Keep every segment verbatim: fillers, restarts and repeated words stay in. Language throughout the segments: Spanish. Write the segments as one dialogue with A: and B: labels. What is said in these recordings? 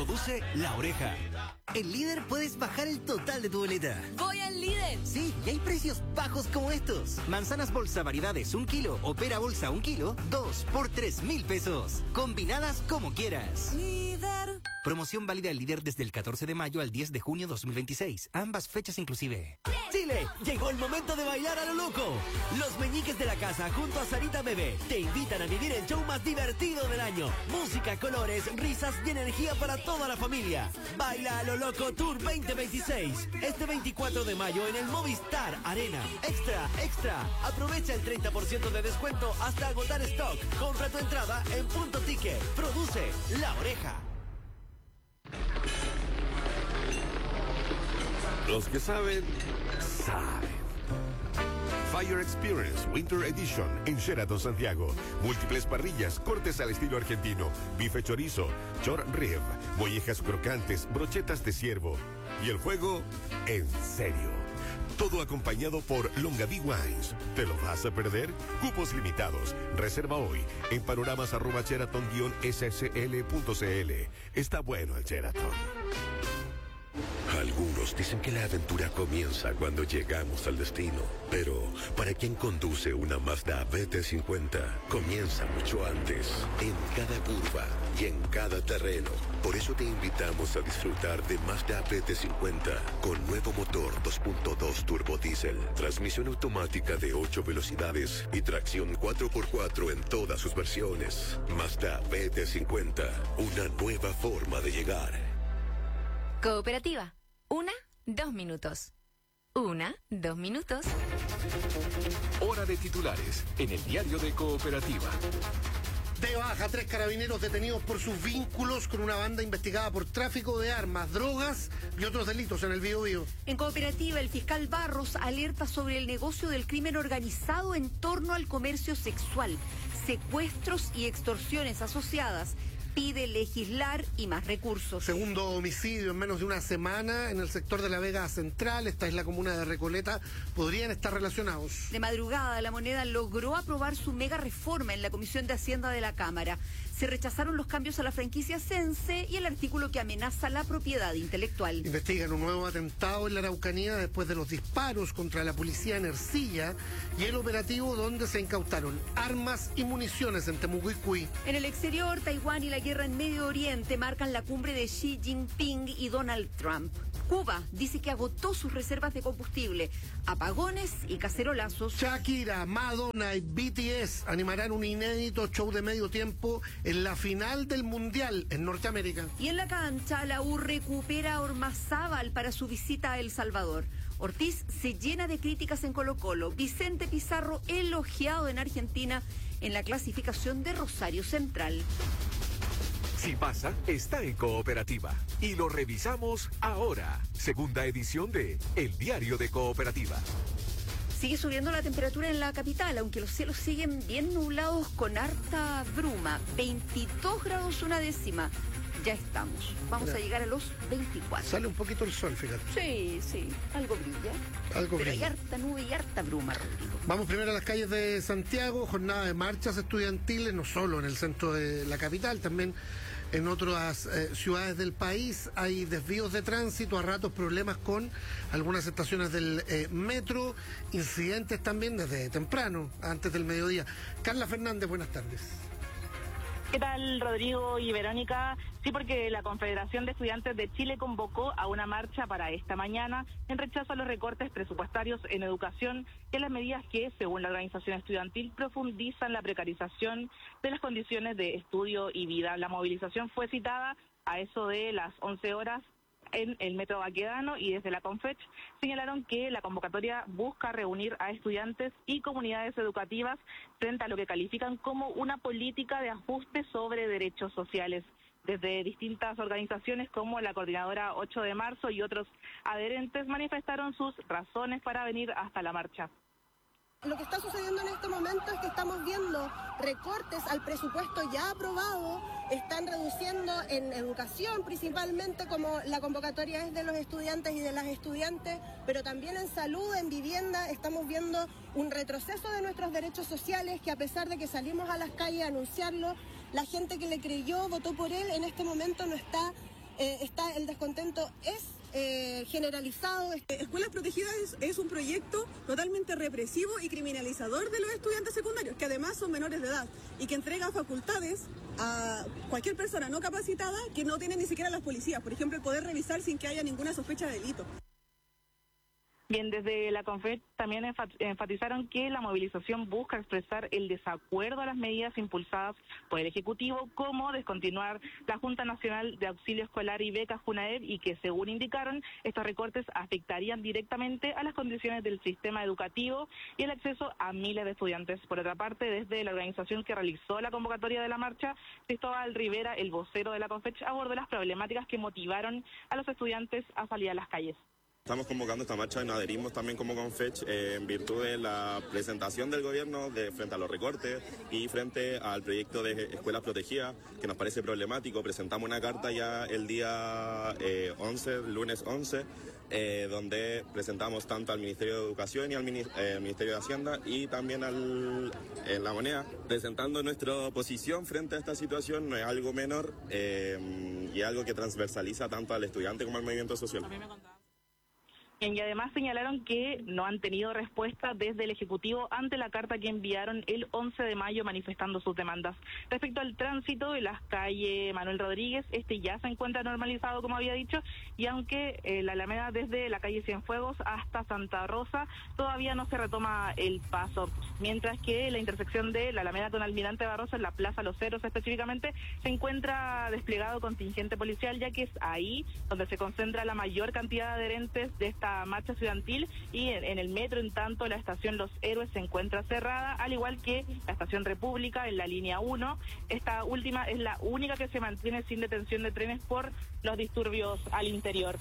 A: Produce La Oreja. En Líder puedes bajar el total de tu boleta.
B: ¡Voy al Líder!
A: Sí, y hay precios bajos como estos. Manzanas bolsa variedades un kilo o pera bolsa un kilo, dos por tres mil pesos. Combinadas como quieras.
B: Líder.
A: Promoción válida al Líder desde el catorce de mayo al diez de junio dos mil veintiséis. Ambas fechas inclusive. Chile, llegó el momento de bailar a lo loco. Los meñiques de la casa junto a Sarita Bebé te invitan a vivir el show más divertido del año. Música, colores, risas y energía para toda la familia. Baila a lo loco Tour veinte veintiséis. Este veinticuatro de mayo en el Movistar Arena. Extra, extra. Aprovecha el treinta por ciento de descuento hasta agotar stock. Compra tu entrada en Punto Ticket. Produce La Oreja.
C: Los que saben, saben. Fire Experience Winter Edition en Sheraton Santiago. Múltiples parrillas, cortes al estilo argentino, bife chorizo, short rib, mollejas crocantes, brochetas de ciervo. Y el juego, en serio. Todo acompañado por Longaví Wines. ¿Te lo vas a perder? Cupos limitados. Reserva hoy en panoramas arroba sheraton guion s s l punto c l. Está bueno el Sheraton. Algunos dicen que la aventura comienza cuando llegamos al destino, pero para quien conduce una Mazda B T cincuenta, comienza mucho antes, en cada curva y en cada terreno. Por eso te invitamos a disfrutar de Mazda B T cincuenta con nuevo motor dos punto dos turbo diésel, transmisión automática de ocho velocidades y tracción cuatro por cuatro en todas sus versiones. Mazda B T cincuenta, una nueva forma de llegar.
B: Cooperativa. Una, dos minutos. Una, dos minutos.
D: Hora de titulares en el diario de Cooperativa.
E: De baja, tres carabineros detenidos por sus vínculos con una banda investigada por tráfico de armas, drogas y otros delitos en el Biobío.
F: En Cooperativa, el fiscal Barros alerta sobre el negocio del crimen organizado en torno al comercio sexual, secuestros y extorsiones asociadas. Pide legislar y más recursos.
E: Segundo homicidio en menos de una semana en el sector de la Vega Central, esta es la comuna de Recoleta, podrían estar relacionados.
F: De madrugada, La Moneda logró aprobar su mega reforma en la Comisión de Hacienda de la Cámara. Se rechazaron los cambios a la franquicia Sense y el artículo que amenaza la propiedad intelectual.
E: Investigan un nuevo atentado en la Araucanía después de los disparos contra la policía en Ercilla y el operativo donde se incautaron armas y municiones en Temucuicui.
F: En el exterior, Taiwán y la guerra en Medio Oriente marcan la cumbre de Xi Jinping y Donald Trump. Cuba dice que agotó sus reservas de combustible, apagones y cacerolazos.
E: Shakira, Madonna y B T S animarán un inédito show de medio tiempo en la final del Mundial en Norteamérica.
F: Y en la cancha, la U recupera a Ormazábal para su visita a El Salvador. Ortiz se llena de críticas en Colo-Colo. Vicente Pizarro elogiado en Argentina en la clasificación de Rosario Central.
D: Si pasa, está en Cooperativa. Y lo revisamos ahora. Segunda edición de El Diario de Cooperativa.
F: Sigue subiendo la temperatura en la capital, aunque los cielos siguen bien nublados con harta bruma. veintidós grados una décima. Ya estamos. Vamos Mira, a llegar a los veinticuatro.
E: Sale un poquito el sol, fíjate.
F: Sí, sí. Algo brilla.
E: Algo
F: Pero
E: brilla.
F: hay harta nube y harta bruma, Rodrigo.
E: Vamos primero a las calles de Santiago. Jornada de marchas estudiantiles, no solo en el centro de la capital, también en otras eh, ciudades del país. Hay desvíos de tránsito, a ratos problemas con algunas estaciones del eh, metro, incidentes también desde temprano, antes del mediodía. Carla Fernández, buenas tardes.
G: ¿Qué tal, Rodrigo y Verónica? Sí, porque la Confederación de Estudiantes de Chile convocó a una marcha para esta mañana en rechazo a los recortes presupuestarios en educación y a las medidas que, según la organización estudiantil, profundizan la precarización de las condiciones de estudio y vida. La movilización fue citada a eso de las once horas en el Metro Baquedano y desde la Confech señalaron que la convocatoria busca reunir a estudiantes y comunidades educativas frente a lo que califican como una política de ajuste sobre derechos sociales. Desde distintas organizaciones como la Coordinadora ocho de marzo y otros adherentes manifestaron sus razones para venir hasta la marcha.
H: Lo que está sucediendo en este momento es que estamos viendo recortes al presupuesto ya aprobado, están reduciendo en educación principalmente, como la convocatoria es de los estudiantes y de las estudiantes, pero también en salud, en vivienda, estamos viendo un retroceso de nuestros derechos sociales que, a pesar de que salimos a las calles a anunciarlo, la gente que le creyó, votó por él, en este momento no está eh, está el descontento es eh, generalizado.
I: Escuelas Protegidas es, es un proyecto totalmente represivo y criminalizador de los estudiantes secundarios, que además son menores de edad y que entrega facultades a cualquier persona no capacitada que no tiene ni siquiera las policías. Por ejemplo, el poder revisar sin que haya ninguna sospecha de delito.
G: Bien, desde la CONFECH también enfatizaron que la movilización busca expresar el desacuerdo a las medidas impulsadas por el Ejecutivo, como descontinuar la Junta Nacional de Auxilio Escolar y Becas JUNAEB, y que, según indicaron, estos recortes afectarían directamente a las condiciones del sistema educativo y el acceso a miles de estudiantes. Por otra parte, desde la organización que realizó la convocatoria de la marcha, Cristóbal Rivera, el vocero de la CONFECH, abordó las problemáticas que motivaron a los estudiantes a salir a las calles.
J: Estamos convocando esta marcha y nos adherimos también como CONFECH eh, en virtud de la presentación del gobierno de, frente a los recortes y frente al proyecto de escuelas protegidas, que nos parece problemático. Presentamos una carta ya el día eh, once, lunes once, eh, donde presentamos tanto al Ministerio de Educación y al Mini, eh, Ministerio de Hacienda y también al, en La Moneda, presentando nuestra posición frente a esta situación. No es algo menor eh, y algo que transversaliza tanto al estudiante como al movimiento social.
G: Y además señalaron que no han tenido respuesta desde el Ejecutivo ante la carta que enviaron el once de mayo manifestando sus demandas. Respecto al tránsito de las calles Manuel Rodríguez, este ya se encuentra normalizado, como había dicho, y aunque eh, la Alameda desde la calle Cienfuegos hasta Santa Rosa todavía no se retoma el paso, mientras que la intersección de la Alameda con Almirante Barroso, en la Plaza Los Ceros específicamente, se encuentra desplegado contingente policial, ya que es ahí donde se concentra la mayor cantidad de adherentes de esta marcha estudiantil, y en, en el metro, en tanto, la estación Los Héroes se encuentra cerrada, al igual que la estación República en la línea uno. Esta última es la única que se mantiene sin detención de trenes por los disturbios al interior.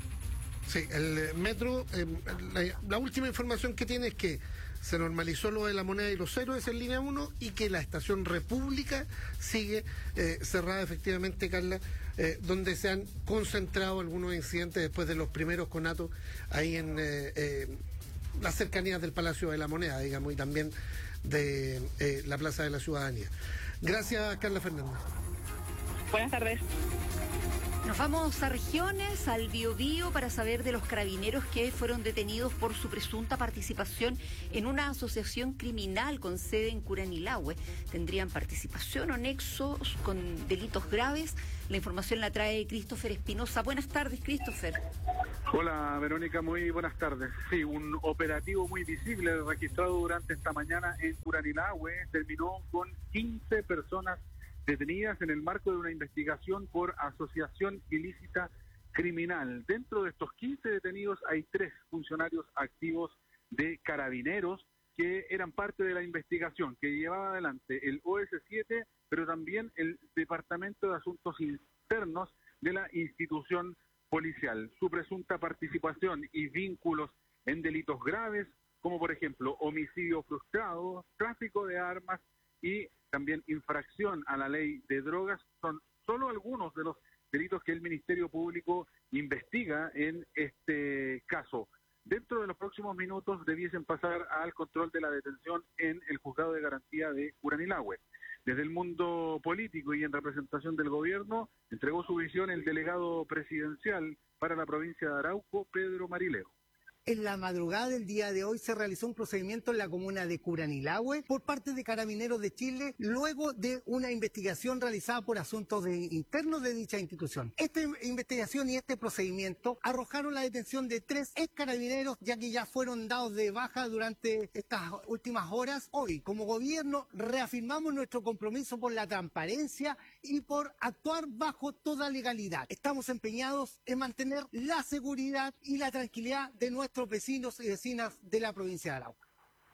E: Sí, el metro, eh, la, la última información que tiene es que se normalizó lo de La Moneda y Los Héroes en línea uno y que la estación República sigue eh, cerrada, efectivamente, Carla, eh, donde se han concentrado algunos incidentes después de los primeros conatos ahí en eh, eh, las cercanías del Palacio de la Moneda, digamos, y también de eh, la Plaza de la Ciudadanía. Gracias, Carla Fernández.
G: Buenas tardes.
F: Nos vamos a regiones, al Biobío, para saber de los carabineros que fueron detenidos por su presunta participación en una asociación criminal con sede en Curanilahue. Tendrían participación o nexos con delitos graves. La información la trae Christopher Espinosa. Buenas tardes, Christopher.
K: Hola, Verónica, muy buenas tardes. Sí, un operativo muy visible registrado durante esta mañana en Curanilahue terminó con quince personas detenidas en el marco de una investigación por asociación ilícita criminal. Dentro de estos quince detenidos hay tres funcionarios activos de Carabineros que eran parte de la investigación que llevaba adelante el O S siete, pero también el Departamento de Asuntos Internos de la institución policial. Su presunta participación y vínculos en delitos graves, como por ejemplo homicidio frustrado, tráfico de armas y también infracción a la ley de drogas, son solo algunos de los delitos que el Ministerio Público investiga en este caso. Dentro de los próximos minutos debiesen pasar al control de la detención en el Juzgado de Garantía de Curanilahue. Desde el mundo político y en representación del gobierno, entregó su visión el delegado presidencial para la provincia de Arauco, Pedro Marileo.
L: En la madrugada del día de hoy se realizó un procedimiento en la comuna de Curanilahue por parte de Carabineros de Chile, luego de una investigación realizada por asuntos de, internos de dicha institución. Esta investigación y este procedimiento arrojaron la detención de tres ex carabineros, ya que ya fueron dados de baja durante estas últimas horas. Hoy, como gobierno, reafirmamos nuestro compromiso por la transparencia y por actuar bajo toda legalidad. Estamos empeñados en mantener la seguridad y la tranquilidad de nuestros vecinos y vecinas de la provincia de Arauco.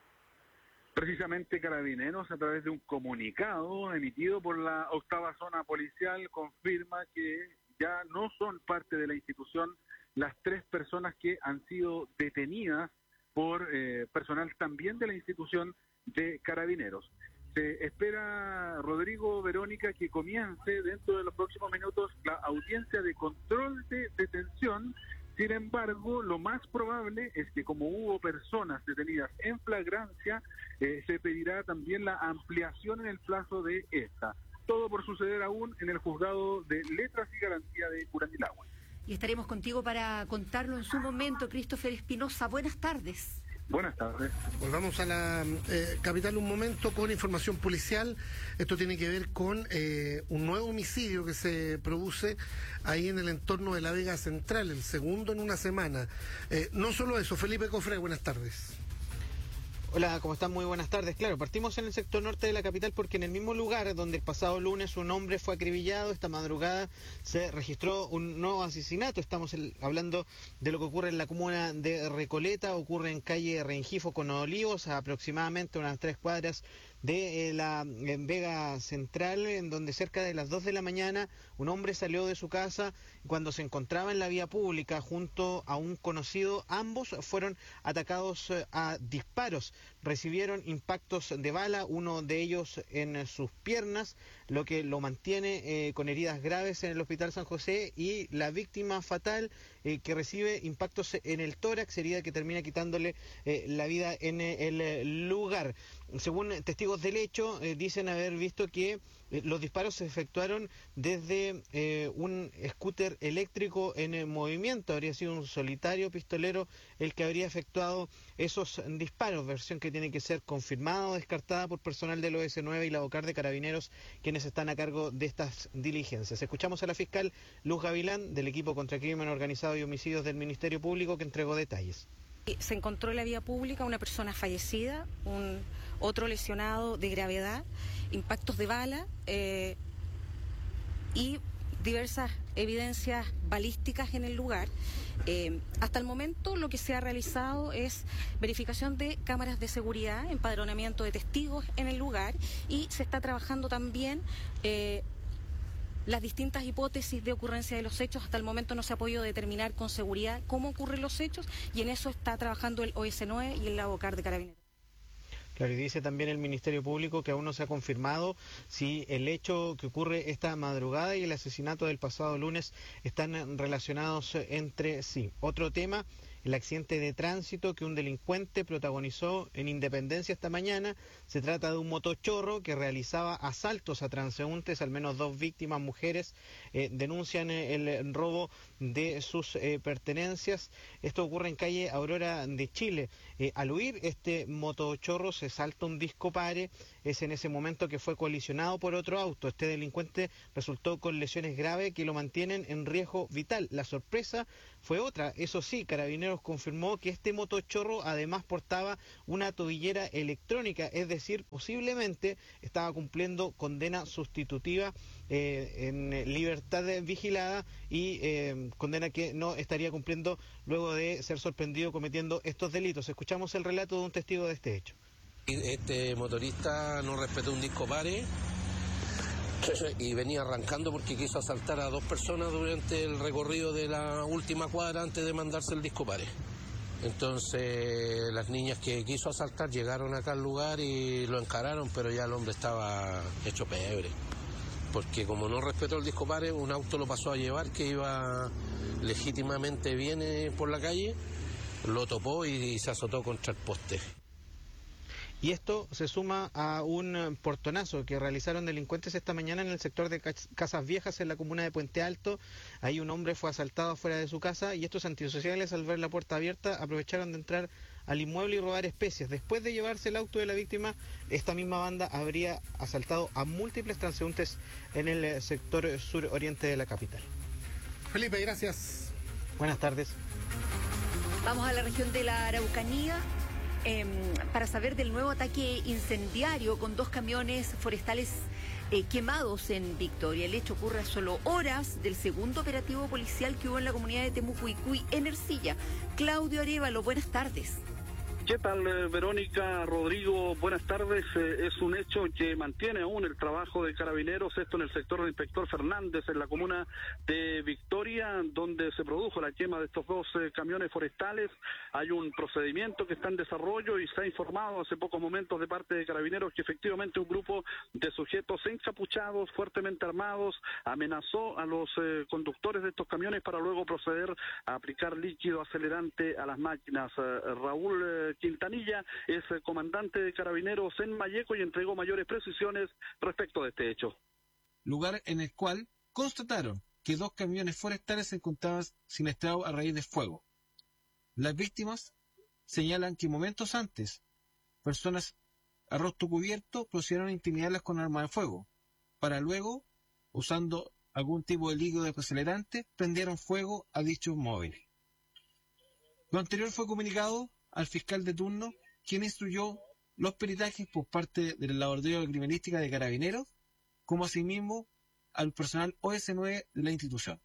K: Precisamente Carabineros, a través de un comunicado emitido por la octava zona policial, confirma que ya no son parte de la institución las tres personas que han sido detenidas por eh, personal también de la institución de Carabineros. Se espera, Rodrigo, Verónica, que comience dentro de los próximos minutos la audiencia de control de detención. Sin embargo, lo más probable es que, como hubo personas detenidas en flagrancia, eh, se pedirá también la ampliación en el plazo de esta. todo por suceder aún en el juzgado de letras y garantía de Curanilahue.
F: Y estaremos contigo para contarlo en su momento. Christopher Espinosa, buenas tardes.
K: Buenas tardes.
E: Volvamos a la eh, capital un momento con información policial. Esto tiene que ver con eh, un nuevo homicidio que se produce ahí en el entorno de la Vega Central, el segundo en una semana. Eh, no solo eso, Felipe Cofré, buenas tardes.
M: Hola, ¿cómo están? Muy buenas tardes. Claro, partimos en el sector norte de la capital porque en el mismo lugar donde el pasado lunes un hombre fue acribillado, esta madrugada se registró un nuevo asesinato. Estamos el, hablando de lo que ocurre en la comuna de Recoleta, ocurre en calle Rengifo con Olivos, a aproximadamente unas tres cuadras de eh, la en Vega Central, en donde cerca de las dos de la mañana un hombre salió de su casa cuando se encontraba en la vía pública junto a un conocido. Ambos fueron atacados eh, a disparos, recibieron impactos de bala, uno de ellos en sus piernas, lo que lo mantiene eh, con heridas graves en el Hospital San José, y la víctima fatal eh, que recibe impactos en el tórax, herida que termina quitándole eh, la vida en el lugar. Según testigos del hecho, eh, dicen haber visto que eh, los disparos se efectuaron desde eh, un scooter eléctrico en eh, movimiento. Habría sido un solitario pistolero el que habría efectuado esos disparos, versión que tiene que ser confirmada o descartada por personal del O S nueve y la OCAR de Carabineros, quienes están a cargo de estas diligencias. Escuchamos a la fiscal Luz Gavilán, del equipo contra crimen organizado y homicidios del Ministerio Público, que entregó detalles.
N: Se encontró en la vía pública una persona fallecida, un otro lesionado de gravedad, impactos de bala eh, y diversas evidencias balísticas en el lugar. Eh, hasta el momento lo que se ha realizado es verificación de cámaras de seguridad, empadronamiento de testigos en el lugar, y se está trabajando también eh, las distintas hipótesis de ocurrencia de los hechos. Hasta el momento no se ha podido determinar con seguridad cómo ocurren los hechos, y en eso está trabajando el O S nueve y el OCAR de Carabineros.
M: Claro, y dice también el Ministerio Público que aún no se ha confirmado si el hecho que ocurre esta madrugada y el asesinato del pasado lunes están relacionados entre sí. Otro tema: el accidente de tránsito que un delincuente protagonizó en Independencia esta mañana. Se trata de un motochorro que realizaba asaltos a transeúntes. Al menos dos víctimas, mujeres, eh, denuncian el robo de sus eh, pertenencias. Esto ocurre en calle Aurora de Chile. Eh, al huir este motochorro se salta un disco pare. Es en ese momento que fue colisionado por otro auto. Este delincuente resultó con lesiones graves que lo mantienen en riesgo vital. La sorpresa fue otra. Eso sí, Carabineros confirmó que este motochorro además portaba una tobillera electrónica, es decir, posiblemente estaba cumpliendo condena sustitutiva eh, en libertad vigilada, y eh, condena que no estaría cumpliendo luego de ser sorprendido cometiendo estos delitos. Escuchamos el relato de un testigo de este hecho.
O: Este motorista no respetó un disco pare y venía arrancando porque quiso asaltar a dos personas durante el recorrido de la última cuadra antes de mandarse el disco pare. Entonces las niñas que quiso asaltar llegaron acá al lugar y lo encararon, pero ya el hombre estaba hecho pebre, porque como no respetó el disco pare, un auto lo pasó a llevar que iba legítimamente bien por la calle, lo topó y se azotó contra el poste.
M: Y esto se suma a un portonazo que realizaron delincuentes esta mañana en el sector de Casas Viejas, en la comuna de Puente Alto. Ahí un hombre fue asaltado fuera de su casa, y estos antisociales, al ver la puerta abierta, aprovecharon de entrar al inmueble y robar especies. Después de llevarse el auto de la víctima, esta misma banda habría asaltado a múltiples transeúntes en el sector suroriente de la capital.
E: Felipe, gracias.
M: Buenas tardes.
F: Vamos a la región de la Araucanía. Eh, para saber del nuevo ataque incendiario con dos camiones forestales eh, quemados en Victoria. El hecho ocurre a solo horas del segundo operativo policial que hubo en la comunidad de Temucuicui, en Ercilla. Claudio Arévalo, buenas tardes.
K: ¿Qué tal, eh, Verónica, Rodrigo? Buenas tardes. Eh, es un hecho que mantiene aún el trabajo de Carabineros, esto en el sector del Inspector Fernández, en la comuna de Victoria, donde se produjo la quema de estos dos eh, camiones forestales. Hay un procedimiento que está en desarrollo y se ha informado hace pocos momentos de parte de Carabineros que efectivamente un grupo de sujetos encapuchados, fuertemente armados, amenazó a los eh, conductores de estos camiones para luego proceder a aplicar líquido acelerante a las máquinas. Eh, Raúl eh, Quintanilla es comandante de Carabineros en Malleco y entregó mayores precisiones respecto de este hecho.
P: lugar en el cual constataron que dos camiones forestales se encontraban siniestrados a raíz de fuego. Las víctimas señalan que momentos antes, personas a rostro cubierto procedieron a intimidarlas con armas de fuego, para luego, usando algún tipo de líquido desacelerante, prendieron fuego a dichos móviles. Lo anterior fue comunicado al fiscal de turno, quien instruyó los peritajes por parte del Laboratorio de Criminalística de Carabineros, como asimismo al personal O S nueve de la institución.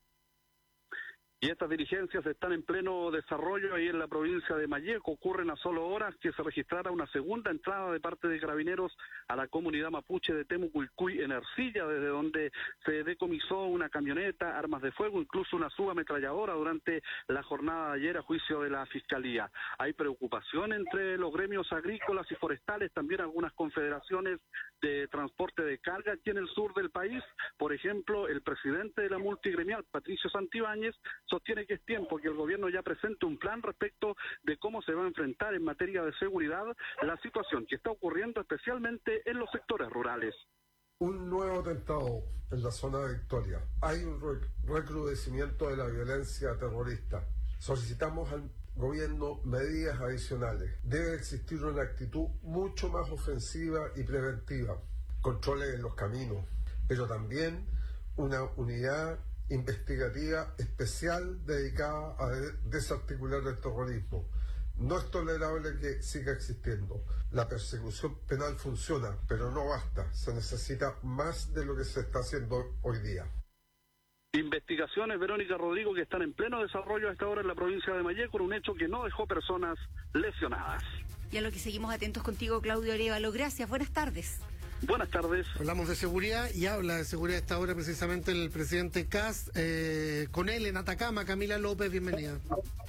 K: Y estas diligencias están en pleno desarrollo ahí en la provincia de Malleco. Ocurren a solo horas que se registrara una segunda entrada de parte de Carabineros a la comunidad mapuche de Temucuicui en Ercilla, desde donde se decomisó una camioneta, armas de fuego, incluso una subametralladora durante la jornada de ayer a juicio de la Fiscalía. Hay preocupación entre los gremios agrícolas y forestales, también algunas confederaciones de transporte de carga aquí en el sur del país. Por ejemplo, el presidente de la multigremial, Patricio Santibáñez, sostiene que es tiempo que el gobierno ya presente un plan respecto de cómo se va a enfrentar en materia de seguridad la situación que está ocurriendo especialmente en los sectores rurales.
Q: Un nuevo atentado en la zona de Victoria. Hay un recrudecimiento de la violencia terrorista. Solicitamos al gobierno medidas adicionales. Debe existir una actitud mucho más ofensiva y preventiva. Controles en los caminos, pero también una unidad investigativa especial dedicada a desarticular el terrorismo. No es tolerable que siga existiendo. La persecución penal funciona, pero no basta. Se necesita más de lo que se está haciendo hoy día.
K: Investigaciones, Verónica Rodrigo, que están en pleno desarrollo a esta hora en la provincia de Malleco, con un hecho que no dejó personas lesionadas.
F: Y a lo que seguimos atentos contigo, Claudio Arévalo. Gracias, buenas tardes.
K: Buenas tardes.
E: Hablamos de seguridad y habla de seguridad a esta hora precisamente el presidente Kast. Eh, con él en Atacama, Camila López, bienvenida.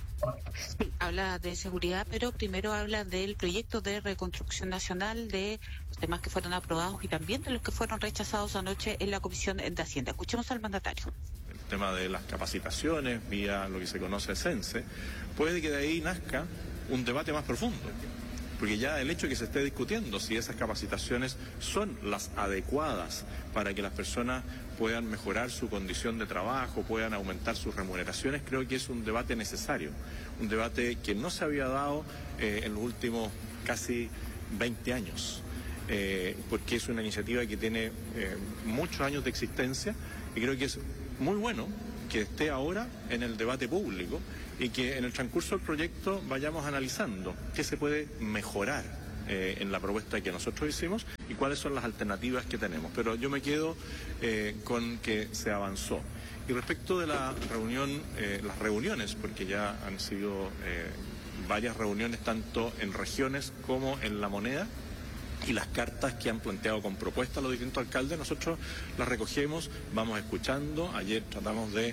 R: Sí, habla de seguridad, pero primero habla del proyecto de reconstrucción nacional, de los temas que fueron aprobados y también de los que fueron rechazados anoche en la Comisión de Hacienda. Escuchemos al mandatario.
S: El tema de las capacitaciones vía lo que se conoce CENSE, puede que de ahí nazca un debate más profundo. Porque ya el hecho de que se esté discutiendo si esas capacitaciones son las adecuadas para que las personas puedan mejorar su condición de trabajo, puedan aumentar sus remuneraciones, creo que es un debate necesario, un debate que no se había dado eh, en los últimos casi veinte años, eh, porque es una iniciativa que tiene eh, muchos años de existencia y creo que es muy bueno que esté ahora en el debate público y que en el transcurso del proyecto vayamos analizando qué se puede mejorar eh, en la propuesta que nosotros hicimos y cuáles son las alternativas que tenemos. Pero yo me quedo eh, con que se avanzó. Y respecto de la reunión, eh, las reuniones, porque ya han sido eh, varias reuniones tanto en regiones como en La Moneda, y las cartas que han planteado con propuestas los distintos alcaldes, nosotros las recogemos, vamos escuchando. Ayer tratamos de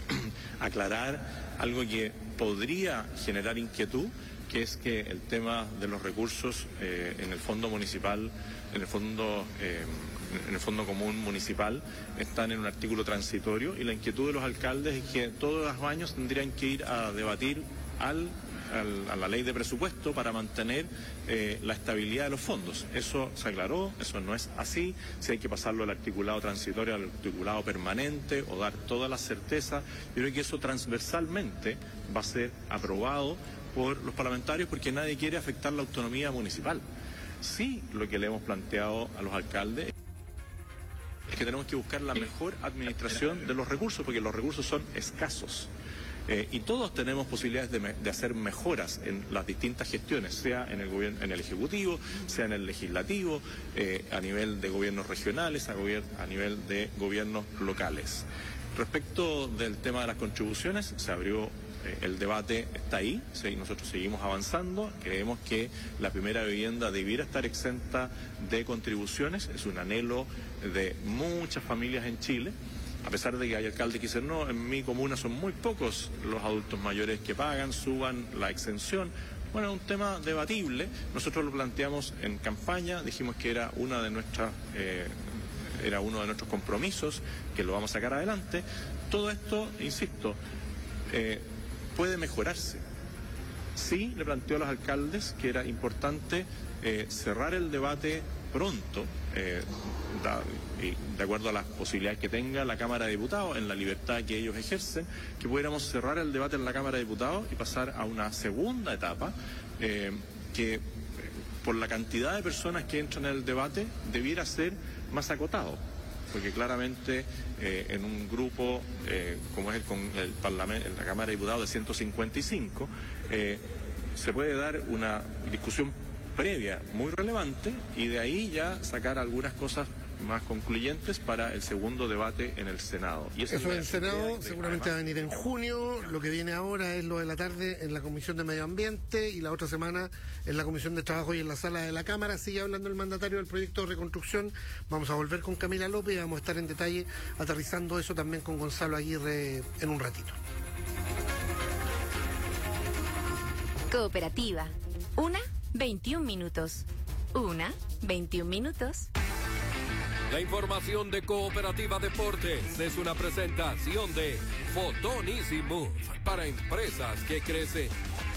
S: aclarar algo que podría generar inquietud, que es que el tema de los recursos eh, en el fondo municipal, en el fondo eh, en el fondo común municipal, están en un artículo transitorio, y la inquietud de los alcaldes es que todos los años tendrían que ir a debatir al Al, a la ley de presupuesto para mantener eh, la estabilidad de los fondos. Eso se aclaró, eso no es así. Si hay que pasarlo al articulado transitorio, al articulado permanente o dar toda la certeza, yo creo que eso transversalmente va a ser aprobado por los parlamentarios, porque nadie quiere afectar la autonomía municipal. Sí, lo que le hemos planteado a los alcaldes es que tenemos que buscar la mejor administración de los recursos, porque los recursos son escasos. Eh, y todos tenemos posibilidades de, me, de hacer mejoras en las distintas gestiones, sea en el gobierno, en el ejecutivo, sea en el legislativo, eh, a nivel de gobiernos regionales, a, gobier a nivel de gobiernos locales. Respecto del tema de las contribuciones, se abrió eh, el debate, está ahí, sí, nosotros seguimos avanzando, creemos que la primera vivienda debiera estar exenta de contribuciones, es un anhelo de muchas familias en Chile. A pesar de que hay alcaldes que dicen, no, en mi comuna son muy pocos los adultos mayores que pagan, suban la exención. Bueno, es un tema debatible. Nosotros lo planteamos en campaña, dijimos que era una de nuestras, eh, era uno de nuestros compromisos, que lo vamos a sacar adelante. Todo esto, insisto, eh, puede mejorarse. Sí, le planteó a los alcaldes que era importante eh, cerrar el debate pronto, eh, da, y de acuerdo a las posibilidades que tenga la Cámara de Diputados, en la libertad que ellos ejercen, que pudiéramos cerrar el debate en la Cámara de Diputados y pasar a una segunda etapa eh, que, eh, por la cantidad de personas que entran en el debate, debiera ser más acotado. Porque claramente eh, en un grupo eh, como es el, con el Parlamento, en la Cámara de Diputados de ciento cincuenta y cinco, eh, se puede dar una discusión previa muy relevante y de ahí ya sacar algunas cosas más concluyentes para el segundo debate en el Senado. Y
E: eso en el Senado seguramente va a venir en junio. Lo que viene ahora es lo de la tarde en la Comisión de Medio Ambiente y la otra semana en la Comisión de Trabajo y en la Sala de la Cámara. Sigue hablando el mandatario del proyecto de reconstrucción. Vamos a volver con Camila López y vamos a estar en detalle aterrizando eso también con Gonzalo Aguirre en un ratito.
B: Cooperativa. Una, veintiún minutos. Una, veintiún minutos.
T: La información de Cooperativa Deportes es una presentación de Fotón Easy Move para empresas que crecen.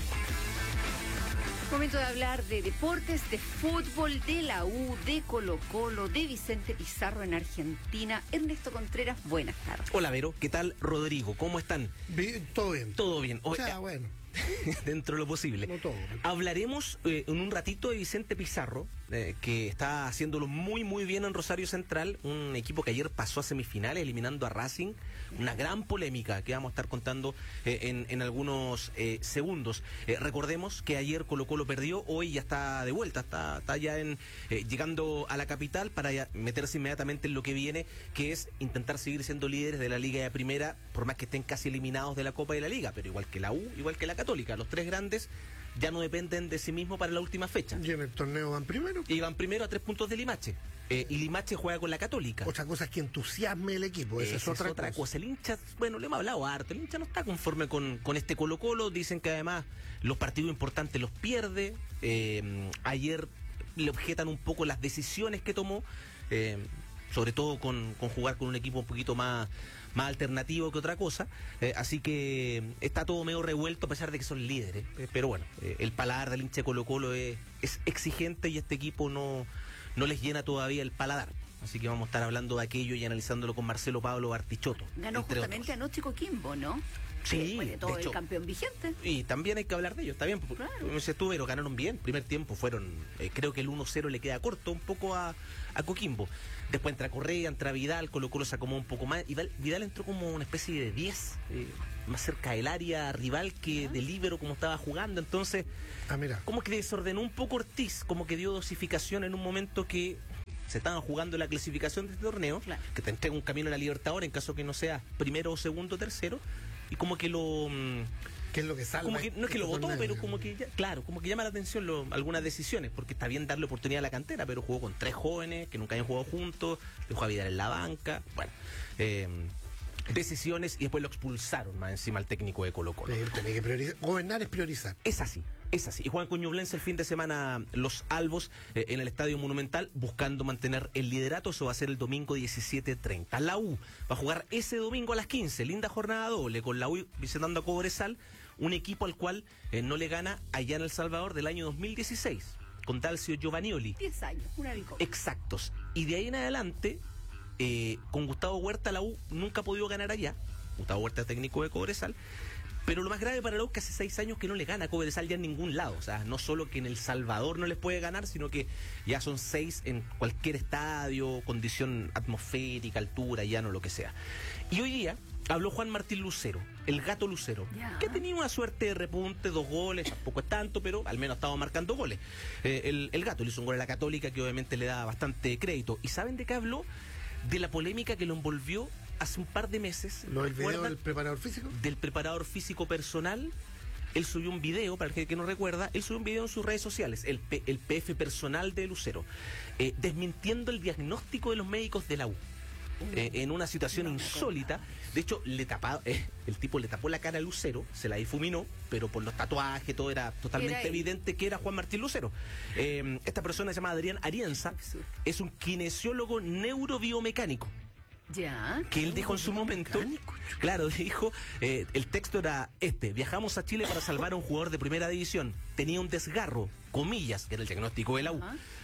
F: Momento de hablar de deportes, de fútbol, de la U, de Colo Colo, de Vicente Pizarro en Argentina. Ernesto Contreras, buenas tardes.
A: Hola Vero, ¿qué tal Rodrigo? ¿Cómo están?
E: Bien, todo bien.
A: Todo bien.
E: O sea, bueno.
A: Dentro de lo posible.
E: No todo.
A: Hablaremos eh, en un ratito de Vicente Pizarro, eh, que está haciéndolo muy muy bien en Rosario Central, un equipo que ayer pasó a semifinales eliminando a Racing, una gran polémica que vamos a estar contando eh, en, en algunos eh, segundos. Eh, recordemos que ayer Colo Colo perdió, hoy ya está de vuelta, está, está ya en, eh, llegando a la capital para ya meterse inmediatamente en lo que viene, que es intentar seguir siendo líderes de la Liga de Primera, por más que estén casi eliminados de la Copa de la Liga, pero igual que la U, igual que la Católica, los tres grandes ya no dependen de sí mismos para la última fecha.
E: ¿Y en el torneo van primero?
A: Y van primero a tres puntos de Limache. Eh, y Limache juega con la Católica.
E: Otra cosa es que entusiasme el equipo, esa, esa es, otra,
A: es otra cosa. cosa. El hincha, bueno, le hemos hablado harto, el hincha no está conforme con, con este Colo Colo, dicen que además los partidos importantes los pierde. Eh, ayer le objetan un poco las decisiones que tomó, eh, sobre todo con, con jugar con un equipo un poquito más... más alternativo que otra cosa, eh, así que está todo medio revuelto a pesar de que son líderes, eh, pero bueno, eh, el paladar del hincha Colo Colo es, es exigente y este equipo no, no les llena todavía el paladar, así que vamos a estar hablando de aquello y analizándolo con Marcelo Pablo Bartichotto.
F: Ganó justamente anoche Coquimbo, ¿no?
A: Sí,
F: fue de todo
A: de hecho,
F: el campeón vigente.
A: Y también hay que hablar de ellos, está bien, porque
F: claro.
A: Como se estuvo, pero ganaron bien. Primer tiempo fueron, eh, creo que el uno cero le queda corto un poco a, a Coquimbo. Después entra Correa, entra Vidal, Colo Colo se acomodó un poco más. Y Vidal, Vidal entró como una especie de diez, eh, más cerca del área rival que ¿Ah? de líbero como estaba jugando. Entonces,
E: ah, mira.
A: como que desordenó un poco Ortiz, como que dio dosificación en un momento que se estaban jugando la clasificación de este torneo, claro. que te entrega un camino a la Libertadores en caso que no sea primero, segundo, tercero, y como que lo...
E: ¿Qué es lo que salva?
A: Como que, no es que lo votó, pero como que, ya, claro, como que llama la atención lo, algunas decisiones, porque está bien darle oportunidad a la cantera, pero jugó con tres jóvenes que nunca habían jugado juntos, dejó a Vidal en la banca, bueno, eh, decisiones, y después lo expulsaron más encima al técnico de Colo Colo.
E: Pero tiene que priorizar. Gobernar es priorizar.
A: Es así. Es así. Y juegan con Ñublense el fin de semana los Albos eh, en el Estadio Monumental, buscando mantener el liderato. Eso va a ser el domingo diecisiete treinta. La U va a jugar ese domingo a las quince. Linda jornada doble con la U visitando a Cobresal, un equipo al cual eh, no le gana allá en El Salvador del año dos mil dieciséis, con Dalcio Giovanioli.
F: diez años, una victoria.
A: Exactos. Y de ahí en adelante, eh, con Gustavo Huerta, la U nunca ha podido ganar allá. Gustavo Huerta, técnico de Cobresal. Pero lo más grave para la U es que hace seis años que no le gana a Cobresal ya en ningún lado. O sea, no solo que en El Salvador no les puede ganar, sino que ya son seis en cualquier estadio, condición atmosférica, altura, llano, lo que sea. Y hoy día habló Juan Martín Lucero, el gato Lucero, yeah. que ha tenido una suerte de repunte, dos goles, tampoco es tanto, pero al menos estaba marcando goles. Eh, el, el gato le hizo un gol a la Católica que obviamente le da bastante crédito. ¿Y saben de qué habló? De la polémica que lo envolvió hace un par de meses.
E: ¿Lo del video del preparador físico?
A: Del preparador físico personal. Él subió un video, para el que no recuerda, él subió un video en sus redes sociales, el, P, el P F personal de Lucero, eh, desmintiendo el diagnóstico de los médicos de la U. Eh, en una situación no, insólita. De hecho, le tapaba, eh, el tipo le tapó la cara a Lucero, se la difuminó, pero por los tatuajes todo era totalmente era evidente que era Juan Martín Lucero. Eh, esta persona se llama Adrián Arienza, es un kinesiólogo neurobiomecánico.
F: Ya.
A: Que él dijo en su momento, claro, dijo, eh, el texto era este: viajamos a Chile para salvar a un jugador de primera división, tenía un desgarro, comillas, que era el diagnóstico de la U. Uh-huh.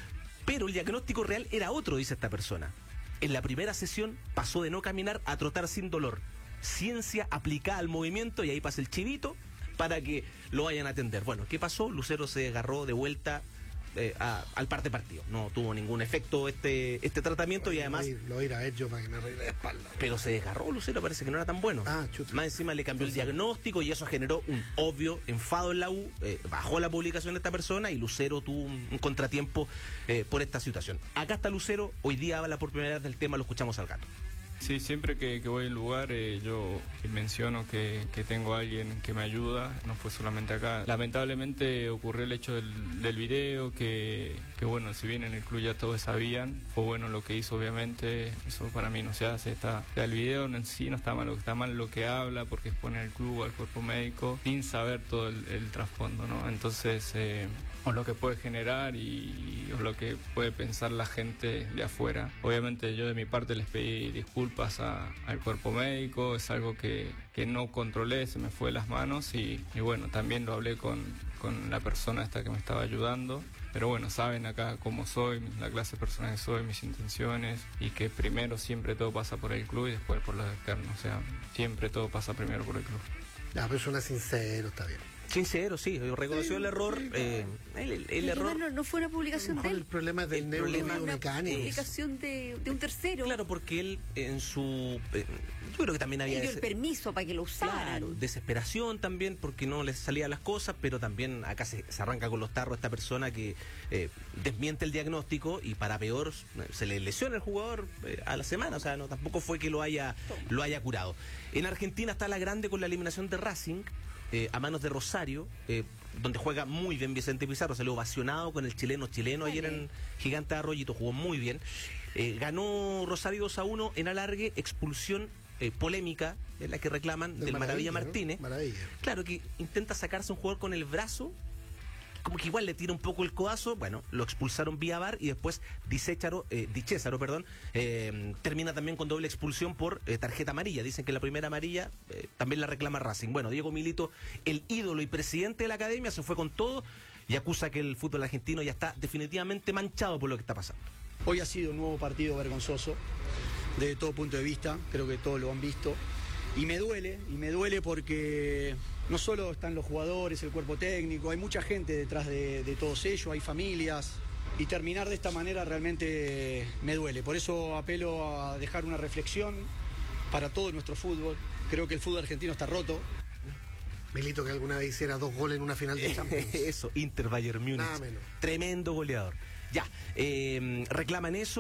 U: Pero el diagnóstico real era otro, dice esta persona. En la primera sesión pasó de no caminar a trotar sin dolor. Ciencia aplicada al movimiento, y ahí pasa el chivito para que lo vayan a atender. Bueno, ¿qué pasó? Lucero se agarró de vuelta eh, a, al par de partido. No tuvo ningún efecto este este tratamiento. Bueno, y además...
E: Lo voy a ir a ver yo para que me arregle la espalda.
U: Pero se desgarró Lucero, parece que no era tan bueno.
E: Ah, chuta.
U: Más encima le cambió el diagnóstico y eso generó un obvio enfado en la U. Eh, bajó la publicación de esta persona y Lucero tuvo un, un contratiempo eh, por esta situación. Acá está Lucero, hoy día habla por primera vez del tema, lo escuchamos al gato.
V: Sí, siempre que, que voy al lugar eh, yo menciono que, que tengo a alguien que me ayuda, no fue solamente acá. Lamentablemente ocurrió el hecho del, del video, que, que bueno, si bien en el club ya todos sabían, fue bueno lo que hizo obviamente, eso para mí no se hace. Está, o sea, el video en sí no está mal, lo que está mal lo que habla, porque expone al club, al cuerpo médico, sin saber todo el, el trasfondo, ¿no? Entonces, eh, o lo que puede generar y o lo que puede pensar la gente de afuera. Obviamente yo de mi parte les pedí disculpas a, al cuerpo médico, es algo que, que no controlé, se me fue de las manos y, y bueno, también lo hablé con, con la persona esta que me estaba ayudando. Pero bueno, saben acá cómo soy, la clase de persona que soy, mis intenciones, y que primero siempre todo pasa por el club y después por los externos. O sea, siempre todo pasa primero por el club.
E: La persona sincero, está bien.
U: Sincero, sí, reconoció sí, el error. Sí, claro. eh, el el, el error
F: no, no fue una publicación de él.
E: El problema es del neuromecánico.
F: Una publicación de, de un tercero.
U: Claro, porque él en su... Eh, yo creo que también había...
F: Él dio el permiso para que lo usaran.
U: Claro, desesperación también porque no les salían las cosas, pero también acá se, se arranca con los tarros esta persona que eh, desmiente el diagnóstico y para peor se le lesiona el jugador eh, a la semana. O sea, no tampoco fue que lo haya, lo haya curado. En Argentina está la grande con la eliminación de Racing. Eh, a manos de Rosario, eh, donde juega muy bien Vicente Pizarro, salió ovacionado con el chileno chileno, ayer en Gigante de Arroyito, jugó muy bien. Eh, ganó Rosario dos a uno en alargue, expulsión eh, polémica, es la que reclaman, del, del Maravilla, Maravilla Martínez. ¿No? Maravilla. Claro, que intenta sacarse un jugador con el brazo, como que igual le tira un poco el codazo, bueno, lo expulsaron vía V A R y después Di Césaro, eh, Di Césaro, perdón, eh, termina también con doble expulsión por eh, tarjeta amarilla. Dicen que la primera amarilla eh, también la reclama Racing. Bueno, Diego Milito, el ídolo y presidente de la academia, se fue con todo y acusa que el fútbol argentino ya está definitivamente manchado por lo que está pasando.
W: Hoy ha sido un nuevo partido vergonzoso, desde todo punto de vista, creo que todos lo han visto. Y me duele, y me duele porque no solo están los jugadores, el cuerpo técnico, hay mucha gente detrás de, de todos ellos, hay familias, y terminar de esta manera realmente me duele. Por eso apelo a dejar una reflexión para todo nuestro fútbol. Creo que el fútbol argentino está roto.
E: Milito que alguna vez hiciera dos goles en una final de Champions.
U: Eso, Inter Bayern Múnich.
E: Nada menos.
U: Tremendo goleador. Ya, eh, reclaman eso.